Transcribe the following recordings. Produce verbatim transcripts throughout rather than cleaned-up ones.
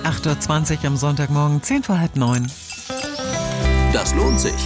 acht Uhr zwanzig am Sonntagmorgen, zehn vor halb neun. Das lohnt sich.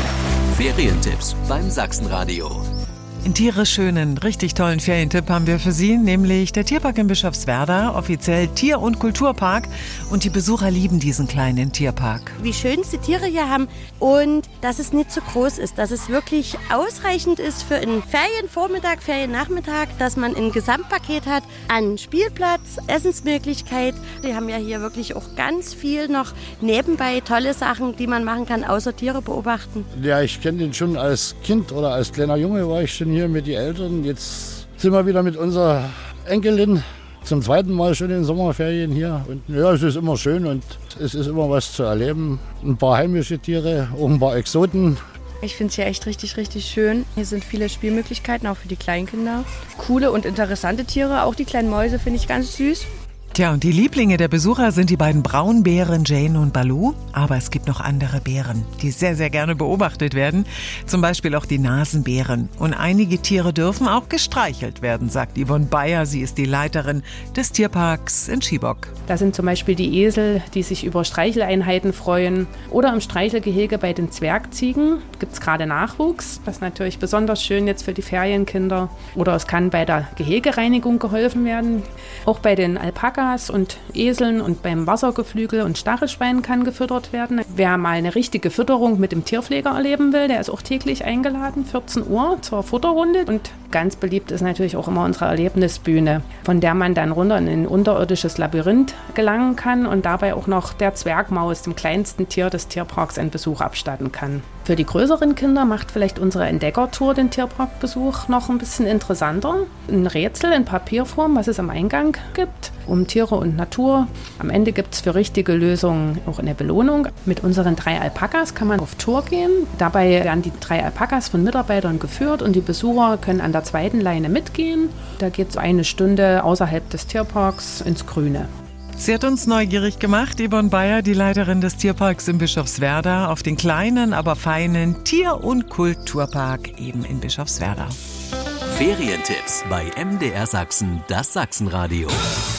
Ferientipps beim Sachsenradio. In Tiere schönen, richtig tollen Ferientipp haben wir für Sie, nämlich der Tierpark in Bischofswerda, offiziell Tier- und Kulturpark. Und die Besucher lieben diesen kleinen Tierpark. Wie schön die Tiere hier haben und dass es nicht zu groß ist, dass es wirklich ausreichend ist für einen Ferienvormittag, Feriennachmittag, dass man ein Gesamtpaket hat an Spielplatz, Essensmöglichkeit. Die haben ja hier wirklich auch ganz viel noch nebenbei tolle Sachen, die man machen kann, außer Tiere beobachten. Ja, ich kenne den schon als Kind oder als kleiner Junge war ich schon hier mit den Eltern. Jetzt sind wir wieder mit unserer Enkelin zum zweiten Mal schon in den Sommerferien hier. Und ja, es ist immer schön und es ist immer was zu erleben. Ein paar heimische Tiere, auch ein paar Exoten. Ich finde es hier echt richtig, richtig schön. Hier sind viele Spielmöglichkeiten, auch für die Kleinkinder. Coole und interessante Tiere, auch die kleinen Mäuse finde ich ganz süß. Tja, und die Lieblinge der Besucher sind die beiden Braunbären Jane und Baloo. Aber es gibt noch andere Bären, die sehr, sehr gerne beobachtet werden. Zum Beispiel auch die Nasenbären. Und einige Tiere dürfen auch gestreichelt werden, sagt Yvonne Bayer. Sie ist die Leiterin des Tierparks in Schiebock. Da sind zum Beispiel die Esel, die sich über Streicheleinheiten freuen. Oder im Streichelgehege bei den Zwergziegen gibt es gerade Nachwuchs. Das ist natürlich besonders schön jetzt für die Ferienkinder. Oder es kann bei der Gehegereinigung geholfen werden. Auch bei den Alpakas und Eseln und beim Wassergeflügel und Stachelschweinen kann gefüttert werden. Wer mal eine richtige Fütterung mit dem Tierpfleger erleben will, der ist auch täglich eingeladen, vierzehn Uhr zur Futterrunde. Und ganz beliebt ist natürlich auch immer unsere Erlebnisbühne, von der man dann runter in ein unterirdisches Labyrinth gelangen kann und dabei auch noch der Zwergmaus, dem kleinsten Tier des Tierparks, einen Besuch abstatten kann. Für die größeren Kinder macht vielleicht unsere Entdeckertour den Tierparkbesuch noch ein bisschen interessanter. Ein Rätsel in Papierform, was es am Eingang gibt, um Tiere und Natur. Am Ende gibt es für richtige Lösungen auch eine Belohnung. Mit unseren drei Alpakas kann man auf Tour gehen. Dabei werden die drei Alpakas von Mitarbeitern geführt und die Besucher können an der zweiten Leine mitgehen. Da geht es eine Stunde außerhalb des Tierparks ins Grüne. Sie hat uns neugierig gemacht, Yvonne Bayer, die Leiterin des Tierparks in Bischofswerda, auf den kleinen, aber feinen Tier- und Kulturpark eben in Bischofswerda. Ferientipps bei M D R Sachsen, das Sachsenradio.